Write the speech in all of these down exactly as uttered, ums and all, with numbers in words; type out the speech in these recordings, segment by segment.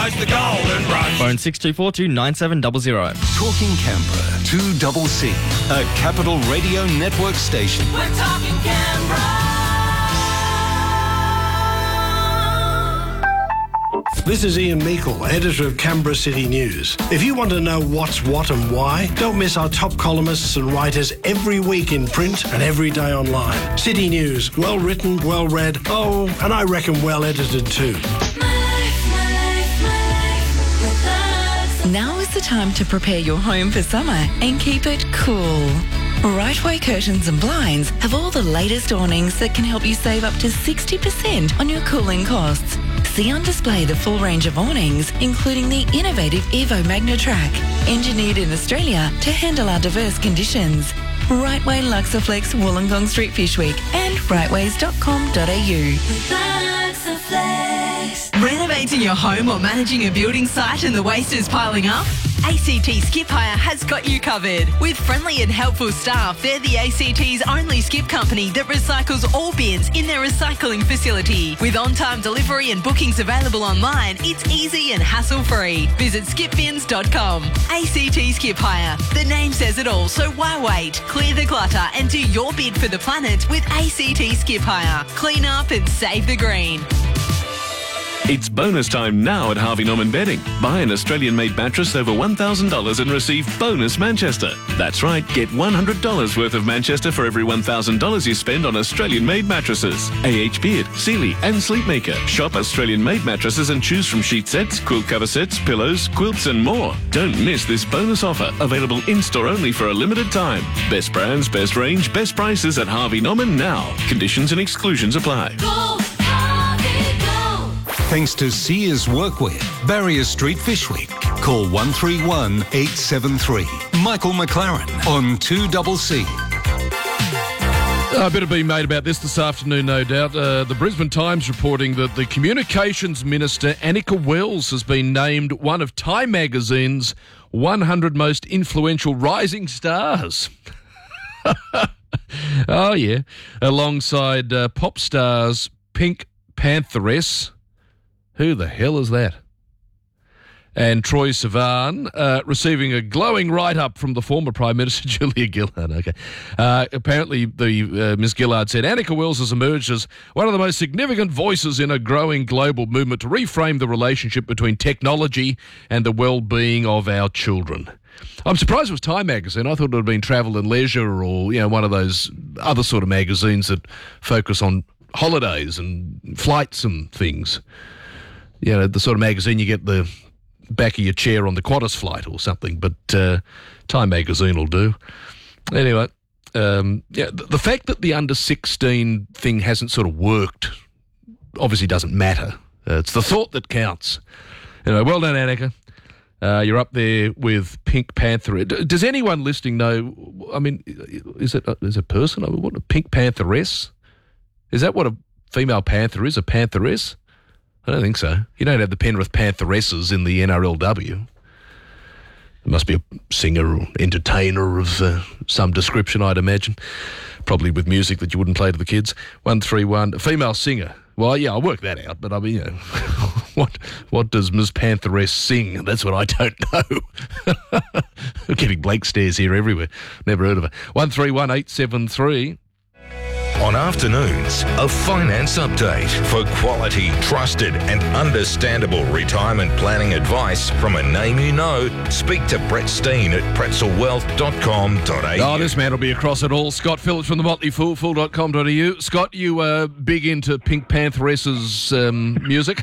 Rise the golden rush. Phone six two four two nine seven zero zero. Talking Canberra, two double C, a Capital Radio Network station. We're talking Canberra. This is Ian Meikle, editor of Canberra City News. If you want to know what's what and why, don't miss our top columnists and writers every week in print and every day online. City News, well written, well read, oh, and I reckon well edited too. Now is the time to prepare your home for summer and keep it cool. Rightway Curtains and Blinds have all the latest awnings that can help you save up to sixty percent on your cooling costs. See on display the full range of awnings, including the innovative Evo Magnatrack, engineered in Australia to handle our diverse conditions. Rightway Luxaflex Wollongong Street Fish Week and rightways dot com dot a u. Renovating your home or managing a building site and the waste is piling up? A C T Skip Hire has got you covered. With friendly and helpful staff, they're the A C T's only skip company that recycles all bins in their recycling facility. With on-time delivery and bookings available online, it's easy and hassle-free. Visit skip bins dot com. A C T Skip Hire. The name says it all, so why wait? Clear the clutter and do your bid for the planet with A C T Skip Hire. Clean up and save the green. It's bonus time now at Harvey Norman Bedding. Buy an Australian-made mattress over one thousand dollars and receive bonus Manchester. That's right, get one hundred dollars worth of Manchester for every one thousand dollars you spend on Australian-made mattresses. A H Beard, Sealy and Sleepmaker. Shop Australian-made mattresses and choose from sheet sets, quilt cover sets, pillows, quilts and more. Don't miss this bonus offer, available in-store only for a limited time. Best brands, best range, best prices at Harvey Norman now. Conditions and exclusions apply. Go, Harvey, go. Thanks to Sears Workwear, Barrier Street Fish Week. Call one three one eight seven three. Michael McLaren on two double C. A bit of being made about this this afternoon, no doubt. Uh, the Brisbane Times reporting that the Communications Minister, Annika Wells, has been named one of Time Magazine's one hundred most influential rising stars. Oh, yeah. Alongside uh, pop stars Pink Pantheress. Who the hell is that? And Troye Sivan, uh, receiving a glowing write-up from the former Prime Minister, Julia Gillard. Okay. Uh, apparently, the uh, Miss Gillard said, Annika Wells has emerged as one of the most significant voices in a growing global movement to reframe the relationship between technology and the well-being of our children. I'm surprised it was Time Magazine. I thought it would have been Travel and Leisure or, you know, one of those other sort of magazines that focus on holidays and flights and things. You know, the sort of magazine you get the back of your chair on the Qantas flight or something, but uh, Time Magazine will do. Anyway, um, yeah, the, the fact that the under sixteen thing hasn't sort of worked obviously doesn't matter. Uh, it's the thought that counts. Anyway, well done, Annika. Uh, you're up there with Pink Panther. D- does anyone listening know, I mean, is it, is it a person? I mean, what, a Pink Pantheress? Is that what a female panther is, a pantheress? I don't think so. You don't have the Penrith Pantheresses in the N R L W. There must be a singer or entertainer of uh, some description, I'd imagine. Probably with music that you wouldn't play to the kids. one three one, a female singer. Well, yeah, I'll work that out, but I mean, you know, what what does Miss Pantheress sing? That's what I don't know. I'm getting blank stares here everywhere. Never heard of her. one three one eight seven three. On afternoons, a finance update for quality, trusted and understandable retirement planning advice from a name you know. Speak to Brett Steen at pretzel wealth dot com dot a u. Oh, this man will be across it all. Scott Phillips from the Motley Fool, fool dot com dot a u. Scott, you uh, big into Pink Pantheress's um, music?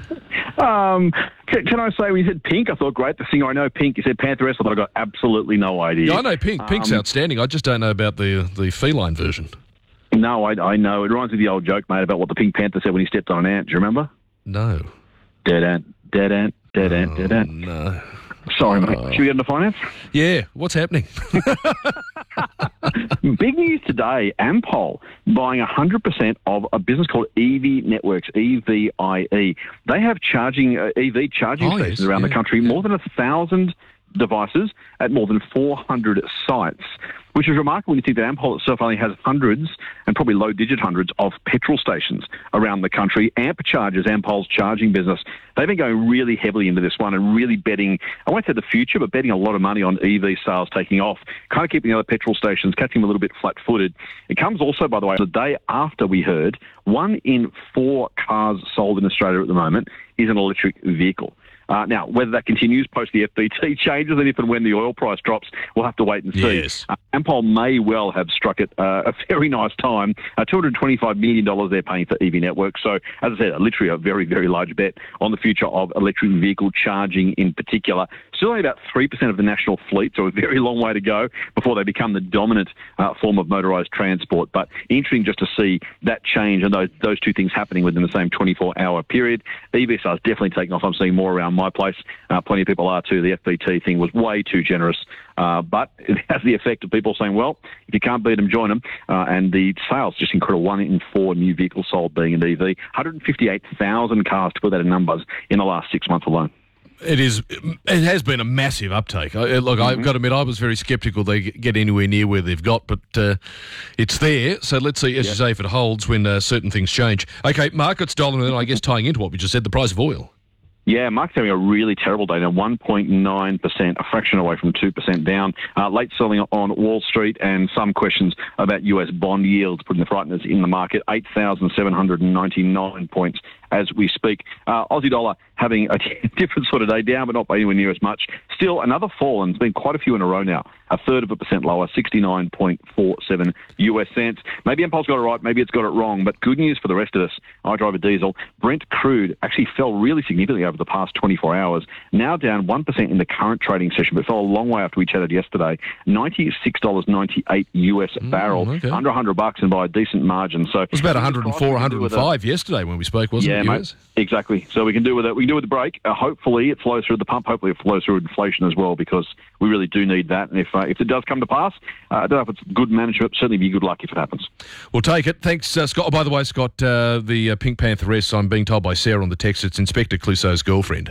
Um, can, can I say, when you said Pink, I thought, great, the singer I know, Pink. You said Pantheress, but I got absolutely no idea. Yeah, I know Pink. Pink's um, outstanding. I just don't know about the the feline version. No, I, I know. It reminds me of the old joke, mate, about what the Pink Panther said when he stepped on an ant. Do you remember? No. Dead ant, dead ant, dead ant, oh, dead ant. No. Sorry, mate. Oh. Should we get into finance? Yeah. What's happening? Big news today. Ampol buying one hundred percent of a business called E V Networks, E V I E. They have charging uh, E V charging oh, stations yes. around yeah. the country, yeah. more than a thousand devices at more than four hundred sites. which is remarkable when you think that Ampol itself only has hundreds and probably low-digit hundreds of petrol stations around the country. Amp Chargers, Ampol's charging business, they've been going really heavily into this one and really betting, I won't say the future, but betting a lot of money on E V sales taking off, kind of keeping the other petrol stations, catching them a little bit flat-footed. It comes also, by the way, the day after we heard one in four cars sold in Australia at the moment is an electric vehicle. Uh, now, whether that continues post the F B T changes and if and when the oil price drops, we'll have to wait and see. Yes. Uh, Ampol may well have struck it uh, a very nice time. Uh, two hundred twenty-five million dollars they're paying for E V networks. So, as I said, literally a very, very large bet on the future of electric vehicle charging in particular. Still only about three percent of the national fleet, so a very long way to go before they become the dominant uh, form of motorised transport. But interesting just to see that change and those, those two things happening within the same twenty-four hour period. E V sales definitely taking off. I'm seeing more around my place. Uh, plenty of people are too. The F B T thing was way too generous. Uh, but it has the effect of people saying, well, if you can't beat them, join them. Uh, and the sales, just incredible. One in four new vehicles sold being an E V. one hundred fifty-eight thousand cars, to put that in numbers, in the last six months alone. It is. It has been a massive uptake. I, look, mm-hmm. I've got to admit, I was very sceptical they get anywhere near where they've got, but uh, it's there. So let's see, as yeah. you say, if it holds when uh, certain things change. Okay, markets dollar, and I guess tying into what we just said, the price of oil. Yeah, market's having a really terrible day now, one point nine percent, a fraction away from two percent down. Uh, late selling on Wall Street and some questions about U S bond yields putting the frighteners in the market, eight thousand seven hundred ninety-nine points as we speak. Uh, Aussie dollar having a different sort of day, down but not by anywhere near as much. Still, another fall, and it's been quite a few in a row now, a third of a percent lower, sixty-nine point four seven U S cents. Maybe Ampol's got it right, maybe it's got it wrong, but good news for the rest of us. iDriver Diesel, Brent crude actually fell really significantly over the past twenty-four hours, now down one percent in the current trading session, but fell a long way after we chatted yesterday. ninety-six dollars ninety-eight U S a barrel, mm, okay. under one hundred bucks and by a decent margin. So it was about one hundred four, one hundred five yesterday when we spoke, wasn't yeah, it? Mate, exactly. So we can do with it. We can do with the break. Uh, hopefully it flows through the pump. Hopefully it flows through inflation as well, because we really do need that. And if uh, if it does come to pass, uh, I don't know if it's good management. Certainly be good luck if it happens. We'll take it. Thanks, uh, Scott. Oh, by the way, Scott, uh, the uh, Pink Pantheress, I'm being told by Sarah on the text, it's Inspector Clouseau's girlfriend.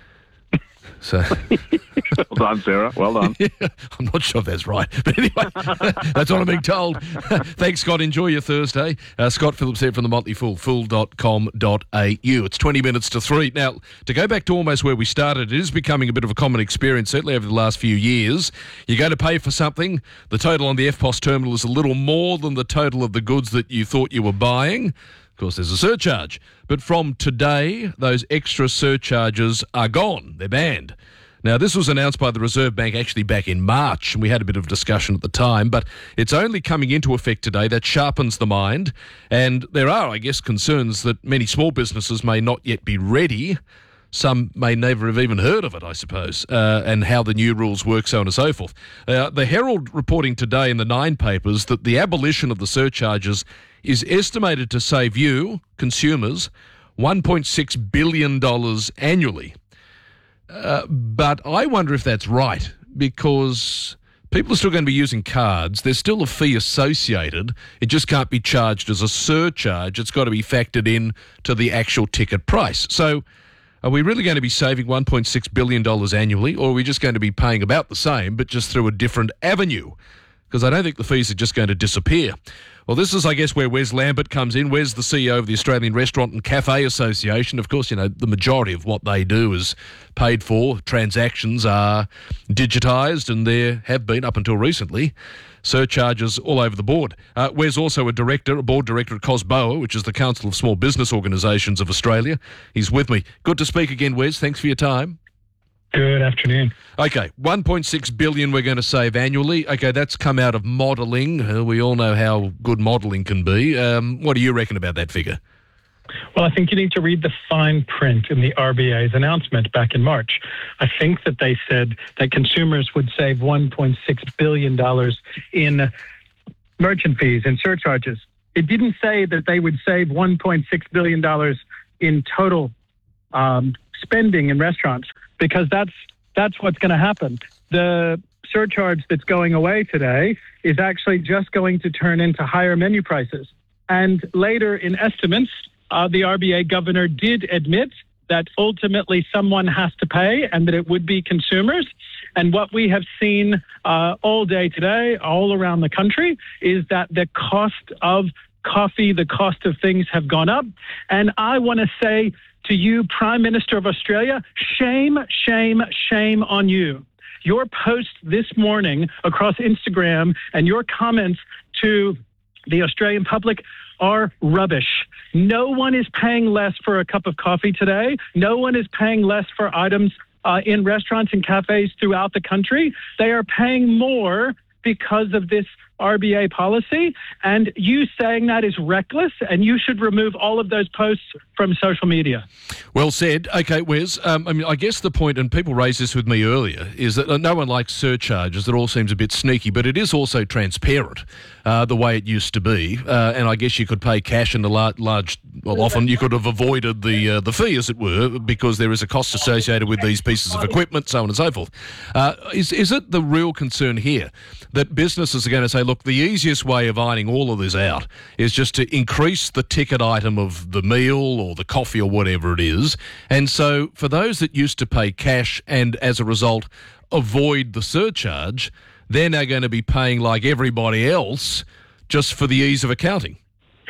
So, well done, Sarah. Well done. Yeah, I'm not sure if that's right. But anyway, that's what I'm being told. Thanks, Scott. Enjoy your Thursday. Uh, Scott Phillips here from the Motley Fool, fool dot com dot a u. It's twenty minutes to three. Now, to go back to almost where we started, it is becoming a bit of a common experience, certainly over the last few years. You're going to pay for something. The total on the F P O S terminal is a little more than the total of the goods that you thought you were buying. Of course, there's a surcharge. But from today, those extra surcharges are gone. They're banned. Now, this was announced by the Reserve Bank actually back in March, and we had a bit of discussion at the time, but it's only coming into effect today. That sharpens the mind. And there are, I guess, concerns that many small businesses may not yet be ready. Some may never have even heard of it, I suppose, uh, and how the new rules work, so on and so forth. Uh, the Herald reporting today in the Nine papers that the abolition of the surcharges is estimated to save you, consumers, one point six billion dollars annually. Uh, but I wonder if that's right, because people are still going to be using cards. There's still a fee associated. It just can't be charged as a surcharge. It's got to be factored in to the actual ticket price. So are we really going to be saving one point six billion dollars annually, or are we just going to be paying about the same, but just through a different avenue? Because I don't think the fees are just going to disappear. Well, this is, I guess, where Wes Lambert comes in. Wes, the C E O of the Australian Restaurant and Cafe Association. Of course, you know, the majority of what they do is paid for. Transactions are digitised, and there have been, up until recently, surcharges all over the board. Uh, Wes also a director, a board director at COSBOA, which is the Council of Small Business Organisations of Australia. He's with me. Good to speak again, Wes. Thanks for your time. Good afternoon. Okay, one point six billion dollars we're going to save annually. Okay, that's come out of modelling. Uh, we all know how good modelling can be. Um, what do you reckon about that figure? Well, I think you need to read the fine print in the R B A's announcement back in March. I think that they said that consumers would save one point six billion dollars in merchant fees and surcharges. It didn't say that they would save one point six billion dollars in total um, spending in restaurants, because that's that's what's going to happen. The surcharge that's going away today is actually just going to turn into higher menu prices. And later in estimates, uh, the R B A governor did admit that ultimately someone has to pay and that it would be consumers. And what we have seen uh, all day today, all around the country, is that the cost of coffee, the cost of things have gone up. And I want to say to you, Prime Minister of Australia, shame, shame, shame on you. Your post this morning across Instagram and your comments to the Australian public are rubbish. No one is paying less for a cup of coffee today. No one is paying less for items uh, in restaurants and cafes throughout the country. They are paying more because of this R B A policy, and you saying that is reckless, and you should remove all of those posts from social media. Well said. Okay, Wes, um, I mean, I guess the point, and people raised this with me earlier, is that no one likes surcharges. It all seems a bit sneaky, but it is also transparent, uh, the way it used to be, uh, and I guess you could pay cash in the large, large well, often you could have avoided the uh, the fee, as it were, because there is a cost associated with these pieces of equipment, so on and so forth. Uh, is, is it the real concern here that businesses are going to say, look, the easiest way of ironing all of this out is just to increase the ticket item of the meal or the coffee or whatever it is, and so for those that used to pay cash and as a result avoid the surcharge, they're now going to be paying like everybody else just for the ease of accounting?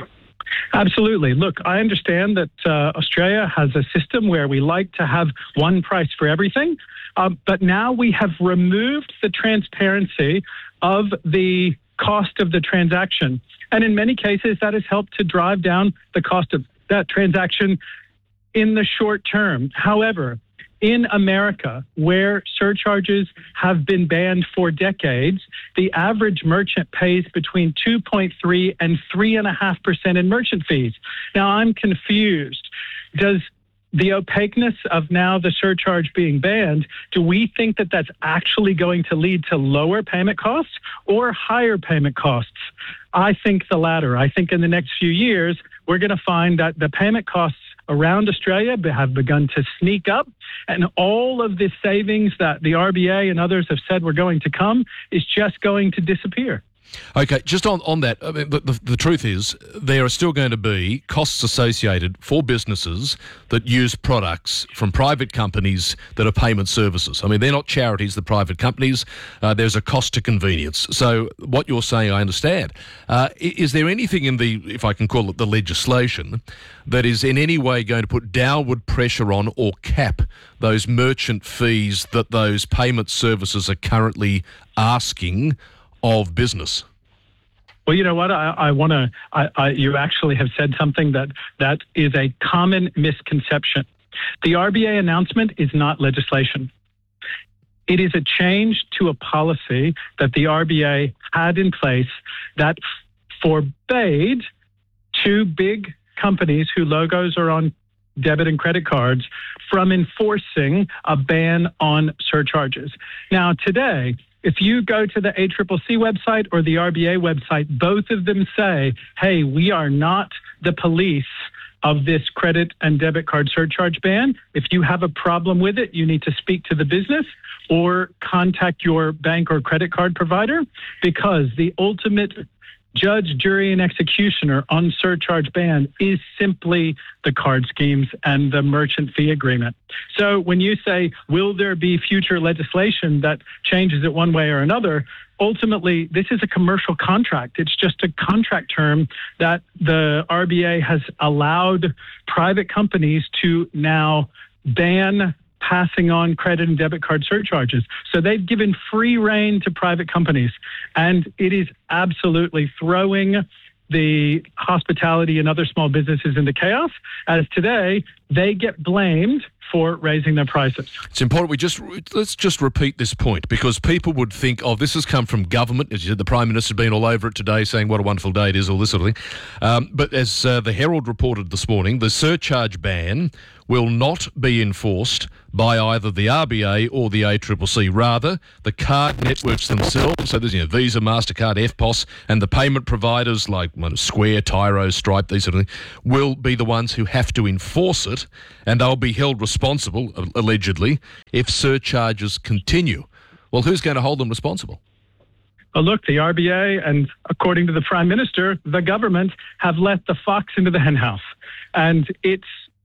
Absolutely. Look, I understand that uh, Australia has a system where we like to have one price for everything, um, but now we have removed the transparency of the cost of the transaction. And in many cases, that has helped to drive down the cost of that transaction in the short term. However, in America, where surcharges have been banned for decades, the average merchant pays between two point three and three point five percent in merchant fees. Now, I'm confused. Does the opaqueness of now the surcharge being banned, do we think that that's actually going to lead to lower payment costs or higher payment costs? I think the latter. I think in the next few years, we're going to find that the payment costs around Australia have begun to sneak up, and all of the savings that the R B A and others have said were going to come is just going to disappear. Okay, just on, on that, I mean, the, the, the truth is there are still going to be costs associated for businesses that use products from private companies that are payment services. I mean, they're not charities, they're private companies. Uh, there's a cost to convenience. So what you're saying, I understand. Uh, is there anything in the, if I can call it the legislation, that is in any way going to put downward pressure on or cap those merchant fees that those payment services are currently asking of business? Well, you know what? I, I want to. I, I, you actually have said something that that is a common misconception. The R B A announcement is not legislation. It is a change to a policy that the R B A had in place that forbade two big companies whose logos are on debit and credit cards from enforcing a ban on surcharges. Now, today, if you go to the A C C C website or the R B A website, both of them say, hey, we are not the police of this credit and debit card surcharge ban. If you have a problem with it, you need to speak to the business or contact your bank or credit card provider, because the ultimate judge, jury, and executioner on surcharge ban is simply the card schemes and the merchant fee agreement. So when you say, will there be future legislation that changes it one way or another, ultimately, this is a commercial contract. It's just a contract term that the R B A has allowed private companies to now ban passing on credit and debit card surcharges. So they've given free rein to private companies, and it is absolutely throwing the hospitality and other small businesses into chaos, as today they get blamed for raising their prices. It's important we just, let's just repeat this point, because people would think, oh, this has come from government. As you said, the Prime Minister's been all over it today saying what a wonderful day it is, all this sort of thing. Um, but as uh, the Herald reported this morning, the surcharge ban will not be enforced by either the R B A or the A C C C. Rather, the card networks themselves, so there's you know, Visa, MasterCard, F P O S, and the payment providers like well, Square, Tyro, Stripe, these sort of things, will be the ones who have to enforce it, and they'll be held responsible, allegedly, if surcharges continue. Well, who's going to hold them responsible? Well, look, the R B A and, according to the Prime Minister, the government have let the fox into the henhouse. And it's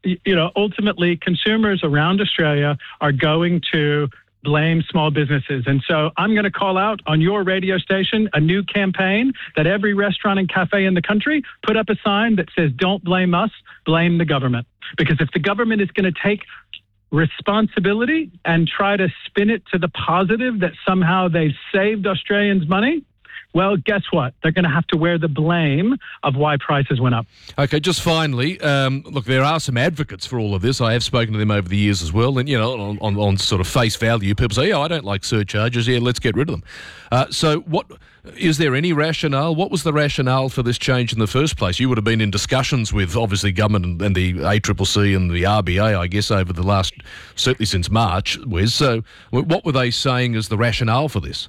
y- you know, ultimately consumers around Australia are going to blame small businesses. And so I'm going to call out on your radio station a new campaign that every restaurant and cafe in the country put up a sign that says, don't blame us, blame the government. Because if the government is going to take responsibility and try to spin it to the positive that somehow they've saved Australians money, well, guess what? They're going to have to wear the blame of why prices went up. Okay, just finally, um, look, there are some advocates for all of this. I have spoken to them over the years as well. And, you know, on, on, on sort of face value, people say, yeah, I don't like surcharges. Yeah, let's get rid of them. Uh, so what is there any rationale? What was the rationale for this change in the first place? You would have been in discussions with, obviously, government and, and the A C C C and the R B A, I guess, over the last, certainly since March, Wes. So what were they saying as the rationale for this?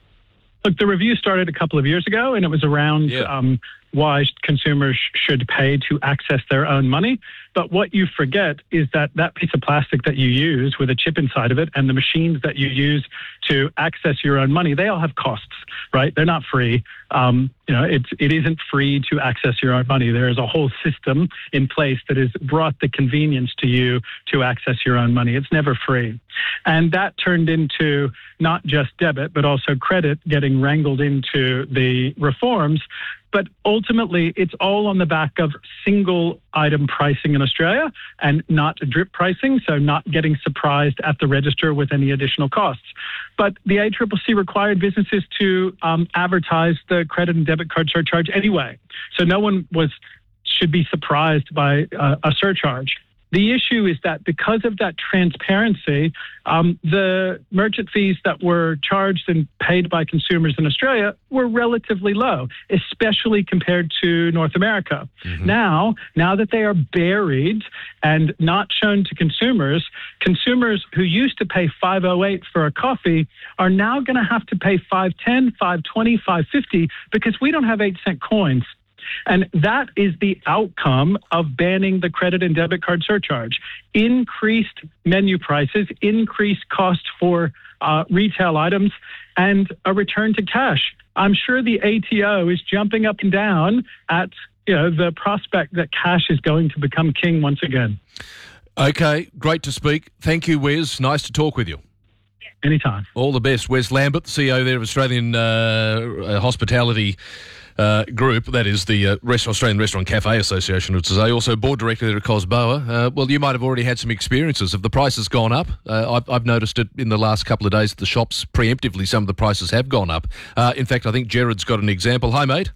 Look, the review started a couple of years ago, and it was around Yeah. um, why consumers sh- should pay to access their own money. But what you forget is that that piece of plastic that you use with a chip inside of it and the machines that you use to access your own money, they all have costs, right? They're not free. Um, you know, it's, it isn't free to access your own money. There is a whole system in place that has brought the convenience to you to access your own money. It's never free. And that turned into not just debit, but also credit getting wrangled into the reforms. But ultimately, it's all on the back of single item pricing in Australia and not drip pricing, so not getting surprised at the register with any additional costs. But the A C C C required businesses to um, advertise the credit and debit card surcharge anyway. So no one was should be surprised by uh, a surcharge. The issue is that because of that transparency, um, the merchant fees that were charged and paid by consumers in Australia were relatively low, especially compared to North America. Mm-hmm. Now, now that they are buried and not shown to consumers, consumers who used to pay five oh eight for a coffee are now going to have to pay five ten, five twenty, five fifty because we don't have eight cent coins. And that is the outcome of banning the credit and debit card surcharge. Increased menu prices, increased cost for uh, retail items, and a return to cash. I'm sure the A T O is jumping up and down at you know the prospect that cash is going to become king once again. Okay, great to speak. Thank you, Wes. Nice to talk with you. Anytime. All the best. Wes Lambert, the C E O there of Australian uh, Hospitality Uh, group, that is the uh, Rest- Australian Restaurant Cafe Association, which is also board director there at Cosboa. Uh, well, you might have already had some experiences. Have the prices gone up? Uh, I've, I've noticed it in the last couple of days at the shops. Preemptively, some of the prices have gone up. Uh, in fact, I think Jared's got an example. Hi, mate.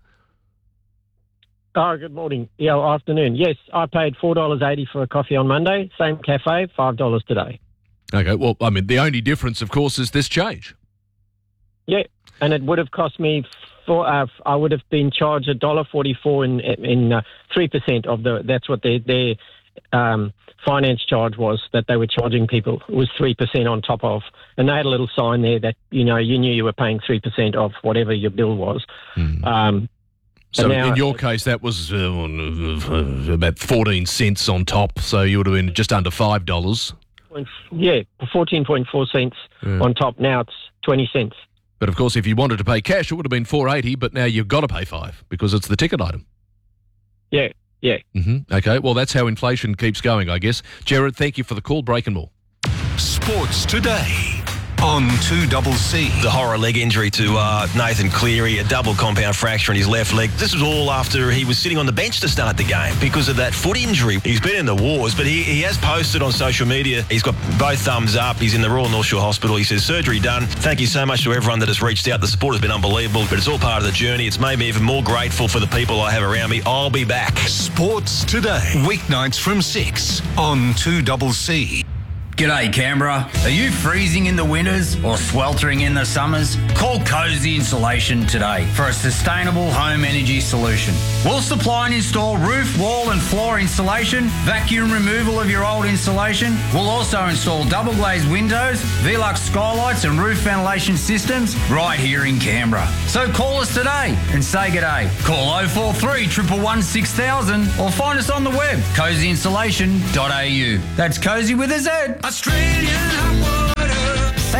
Oh, good morning. Yeah, afternoon. Yes, I paid four dollars eighty for a coffee on Monday. Same cafe, five dollars today. Okay, well, I mean, the only difference, of course, is this change. Yeah, and it would have cost me... For, uh, I would have been charged one dollar forty-four in in uh, three percent of the. That's what their their um, finance charge was that they were charging people. It was three percent on top of, and they had a little sign there that you know you knew you were paying three percent of whatever your bill was. Mm. Um, so now, in your case, that was uh, about fourteen cents on top. So you would have been just under five dollars. Yeah, fourteen point four cents yeah. on top. Now it's twenty cents. But of course, if you wanted to pay cash, it would have been four eighty. But now you've got to pay five because it's the ticket item. Yeah, yeah. Mm-hmm. Okay, well, that's how inflation keeps going, I guess. Jared, thank you for the call. Break and more. Sports Today on two C C. The horror leg injury to uh, Nathan Cleary, a double compound fracture in his left leg. This was all after he was sitting on the bench to start the game because of that foot injury. He's been in the wars, but he, he has posted on social media. He's got both thumbs up. He's in the Royal North Shore Hospital. He says, surgery done. Thank you so much to everyone that has reached out. The support has been unbelievable, but it's all part of the journey. It's made me even more grateful for the people I have around me. I'll be back. Sports Today, weeknights from six on two C C. G'day Canberra. Are you freezing in the winters or sweltering in the summers? Call Cozy Insulation today for a sustainable home energy solution. We'll supply and install roof, wall and floor insulation, vacuum removal of your old insulation. We'll also install double glazed windows, Velux skylights and roof ventilation systems right here in Canberra. So call us today and say g'day. Call oh four three, one one one, six thousand or find us on the web, cozy insulation dot a u. That's Cozy with a Z. Australian hot water. Say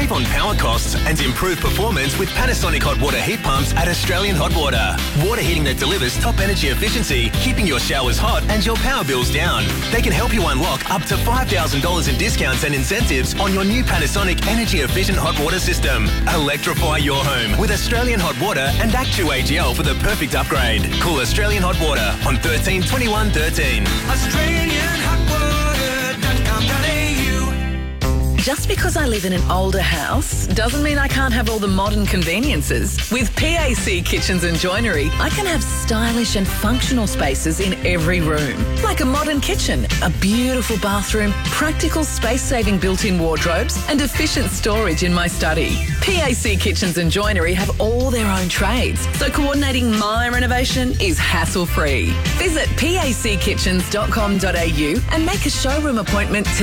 Save on power costs and improve performance with Panasonic hot water heat pumps at Australian Hot Water. Water heating that delivers top energy efficiency, keeping your showers hot and your power bills down. They can help you unlock up to five thousand dollars in discounts and incentives on your new Panasonic energy efficient hot water system. Electrify your home with Australian Hot Water and Act two A G L for the perfect upgrade. Call Australian Hot Water on thirteen twenty-one thirteen. Australian Hot Water dot com dot a u. Just because I live in an older house doesn't mean I can't have all the modern conveniences. With P A C Kitchens and Joinery, I can have stylish and functional spaces in every room. Like a modern kitchen, a beautiful bathroom, practical space-saving built-in wardrobes and efficient storage in my study. P A C Kitchens and Joinery have all their own trades, so coordinating my renovation is hassle-free. Visit pac kitchens dot com dot a u and make a showroom appointment today.